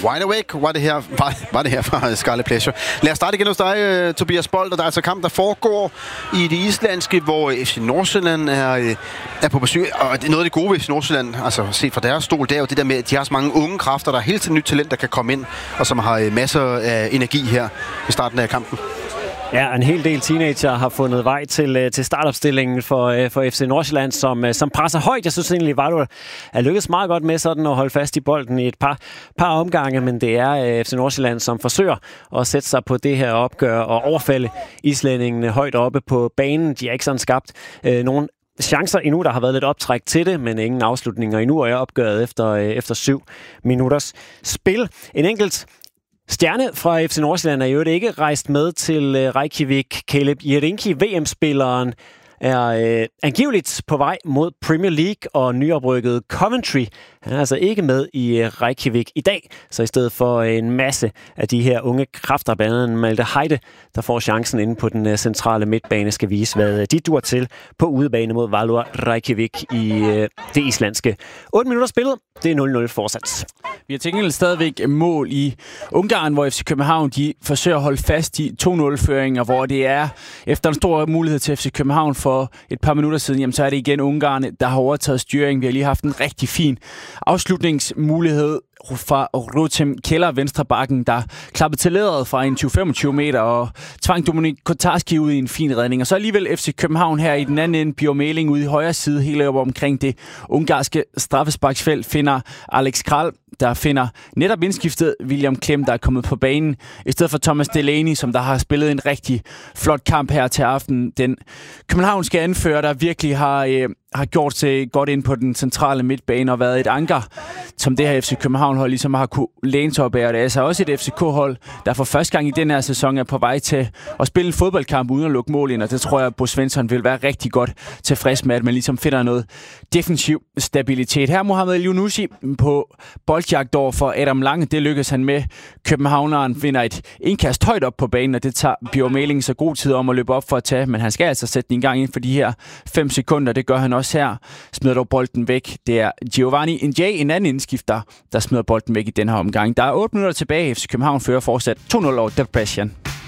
Wide Awake var det her fra Scarlet Pleasure. Lad os starte igen hos dig, Tobias Bold, og der er altså kamp, der foregår i det islandske, hvor FC Nordsjælland er på besøg. Og noget af det gode ved FC Nordsjælland, altså set fra deres stol, det er jo det der med, at de har så mange unge kræfter, der er hele tiden nyt talent, der kan komme ind, og som har masser af energi her i starten af kampen. Ja, en hel del teenager har fundet vej til startopstillingen for FC Nordsjælland, som presser højt. Jeg synes egentlig, Vejle er lykkedes meget godt med sådan at holde fast i bolden i et par omgange, men det er FC Nordsjælland, som forsøger at sætte sig på det her opgør og overfalde islændingene højt oppe på banen. De har ikke sådan skabt nogen chancer endnu. Der har været lidt optræk til det, men ingen afslutninger endnu, og jeg er opgøret efter 7 minutters spil. En enkelt stjerne fra FC Nordsjælland er jo ikke rejst med til Reykjavik. Caleb Jerinki, VM-spilleren, er angiveligt på vej mod Premier League og nyoprykket Coventry. Han er altså ikke med i Reykjavik i dag, så i stedet for en masse af de her unge kræfter, blandt andet Malte Heide, der får chancen inde på den centrale midtbane, skal vise, hvad de dur til på udebane mod Valur Reykjavik i det islandske. 8 minutter spillet, det er 0-0 fortsat. Vi har tænkt stadigvæk mål i Ungarn, hvor FC København de forsøger at holde fast i 2-0-føringer, hvor det er efter en stor mulighed til FC København for et par minutter siden, jamen så er det igen Ungarn, der har overtaget styringen. Vi har lige haft en rigtig fin afslutningsmulighed fra Rutem Keller, venstrebakken, der klappede til læderet fra en 20-25 meter og tvang Dominik Kotarski ud i en fin redning. Og så alligevel FC København her i den anden ende, Bjørn Mæling ude i højre side, helt op omkring det ungarske straffesparksfelt, finder Alex Kral, der finder netop indskiftet William Klem, der er kommet på banen, i stedet for Thomas Delaney, som der har spillet en rigtig flot kamp her til aften. Den københavnske anfører, der virkelig har gjort sig godt ind på den centrale midtbane og været et anker, som det her FC København-hold ligesom har kunne læne sig op af. Og det er altså også et FCK-hold, der for første gang i den her sæson er på vej til at spille en fodboldkamp uden at lukke mål ind, og det tror jeg, at Bo Svensson vil være rigtig godt tilfreds med, at man ligesom finder noget defensiv stabilitet. Her Mohamed Eliounousi på boldjagt over for Adam Lange. Det lykkedes han med. Københavneren finder et indkast højt op på banen, og det tager Bjørn Mæling så god tid om at løbe op for at tage, men han skal altså sætte den i gang inden for de her 5 sekunder. Det gør han også her. Smider dog bolden væk. Det er Giovanni Njay, en anden indskifter, der smider bolden væk i den her omgang. Der er 8 minutter tilbage. FC København fører fortsat 2-0 over Debrecen.